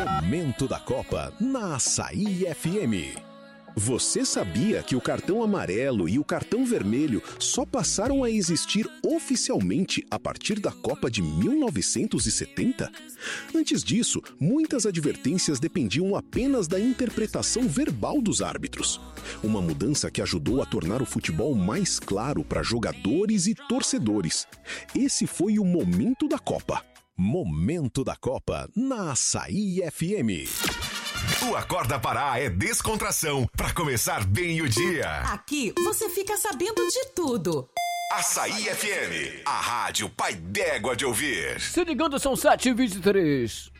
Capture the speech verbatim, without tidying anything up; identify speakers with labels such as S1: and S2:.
S1: Momento da Copa na Açaí F M. Você sabia que o cartão amarelo e o cartão vermelho só passaram a existir oficialmente a partir da Copa de mil novecentos e setenta? Antes disso, muitas advertências dependiam apenas da interpretação verbal dos árbitros. Uma mudança que ajudou a tornar o futebol mais claro para jogadores e torcedores. Esse foi o Momento da Copa. Momento da Copa na Açaí F M.
S2: O Acorda Pará é descontração para começar bem o dia.
S3: Aqui você fica sabendo de tudo.
S2: Açaí F M, a rádio pai d'égua de ouvir.
S4: Se ligando, são sete e vinte e três.